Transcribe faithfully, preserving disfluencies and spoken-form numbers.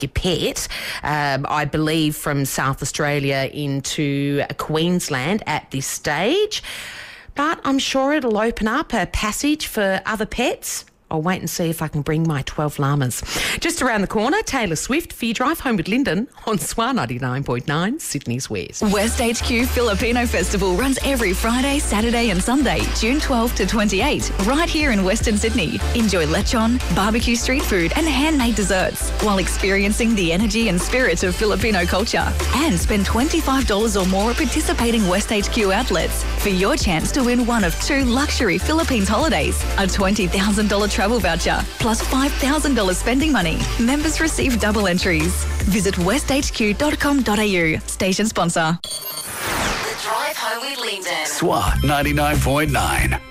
your pet, um, I believe from South Australia into Queensland at this stage. But I'm sure it'll open up a passage for other pets. I'll wait and see if I can bring my twelve llamas. Just around the corner, Taylor Swift for your drive home with Lyndon on S W A ninety-nine point nine, Sydney's West. West H Q Filipino Festival runs every Friday, Saturday and Sunday, June twelfth to twenty-eighth, right here in Western Sydney. Enjoy lechon, barbecue street food and handmade desserts while experiencing the energy and spirit of Filipino culture. And spend twenty-five dollars or more at participating West H Q outlets for your chance to win one of two luxury Philippines holidays, a twenty thousand dollars travel voucher, plus five thousand dollars spending money. Members receive double entries. Visit west h q dot com dot a u. Station sponsor. The Drive Home with Lyndon. S W A ninety-nine point nine.